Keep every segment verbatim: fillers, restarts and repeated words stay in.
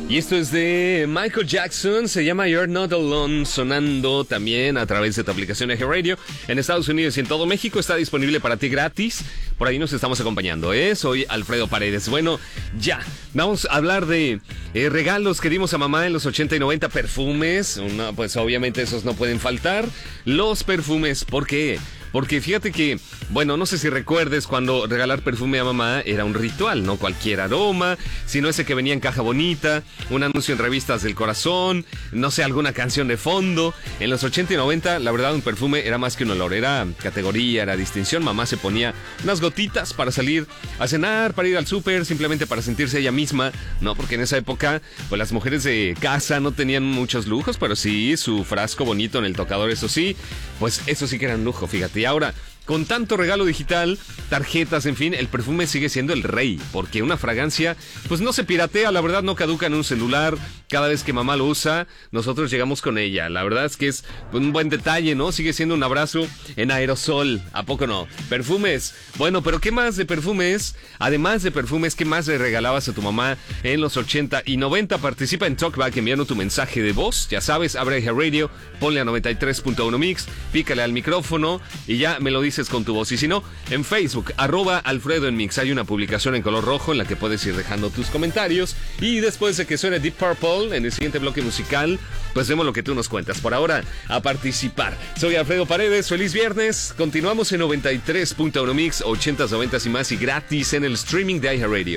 Y esto es de Michael Jackson, se llama You're Not Alone, sonando también a través de tu aplicación Eje Radio en Estados Unidos y en todo México. Está disponible para ti gratis, por ahí nos estamos acompañando, ¿eh? Soy Alfredo Paredes. Bueno, ya, vamos a hablar de eh, regalos que dimos a mamá en los ochenta y noventa, perfumes, una, pues obviamente esos no pueden faltar. Los perfumes, ¿por qué? Porque fíjate que, bueno, no sé si recuerdes cuando regalar perfume a mamá era un ritual, no cualquier aroma, sino ese que venía en caja bonita, un anuncio en revistas del corazón, no sé, alguna canción de fondo. En los ochenta y noventa, la verdad, un perfume era más que un olor, era categoría, era distinción. Mamá se ponía unas gotitas para salir a cenar, para ir al súper, simplemente para sentirse ella misma, ¿no? Porque en esa época, pues las mujeres de casa no tenían muchos lujos, pero sí, su frasco bonito en el tocador, eso sí, pues eso sí que era un lujo, fíjate. Y ahora, con tanto regalo digital, tarjetas, en fin, el perfume sigue siendo el rey, porque una fragancia, pues no se piratea, la verdad no caduca en un celular. Cada vez que mamá lo usa, nosotros llegamos con ella. La verdad es que es un buen detalle, ¿no? Sigue siendo un abrazo en aerosol, ¿a poco no? Perfumes, bueno, pero ¿qué más de perfumes? Además de perfumes, ¿qué más le regalabas a tu mamá en los ochenta y noventa? Participa en Talkback enviando tu mensaje de voz, ya sabes, abre Eje Radio, ponle a noventa y tres punto uno Mix, pícale al micrófono y ya me lo dices con tu voz. Y si no, en Facebook, arroba Alfredo en Mix, hay una publicación en color rojo en la que puedes ir dejando tus comentarios. Y después de que suene Deep Purple en el siguiente bloque musical, pues vemos lo que tú nos cuentas. Por ahora, a participar. Soy Alfredo Paredes, feliz viernes. Continuamos en noventa y tres punto uno Mix, ochentas, noventas y más, y gratis en el streaming de iHeartRadio.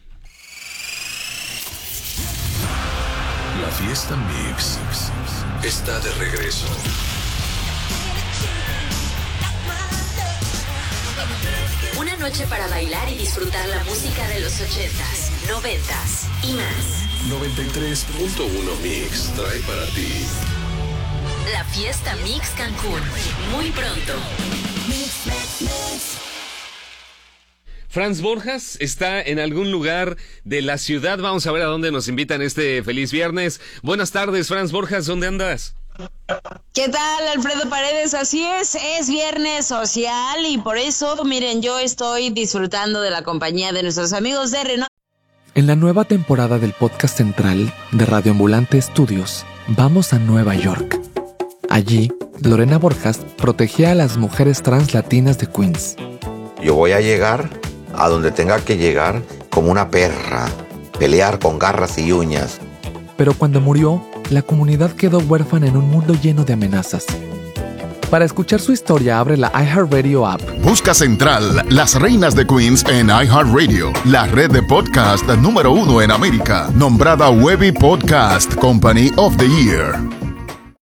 La fiesta Mix está de regreso. Una noche para bailar y disfrutar la música de los ochentas, noventas y más. noventa y tres punto uno Mix trae para ti La fiesta Mix Cancún, muy pronto. Mix, mix, mix. Franz Borjas está en algún lugar de la ciudad. Vamos a ver a dónde nos invitan este feliz viernes. Buenas tardes, Franz Borjas, ¿dónde andas? ¿Qué tal, Alfredo Paredes? Así es, es viernes social y por eso, miren, yo estoy disfrutando de la compañía de nuestros amigos de Renault. En la nueva temporada del podcast central de Radio Ambulante Estudios, vamos a Nueva York. Allí, Lorena Borjas protegía a las mujeres trans latinas de Queens. Yo voy a llegar a donde tenga que llegar como una perra, pelear con garras y uñas. Pero cuando murió, la comunidad quedó huérfana en un mundo lleno de amenazas. Para escuchar su historia, abre la iHeartRadio app. Busca Central, las reinas de Queens en iHeartRadio, la red de podcast número uno en América, nombrada Webby Podcast Company of the Year.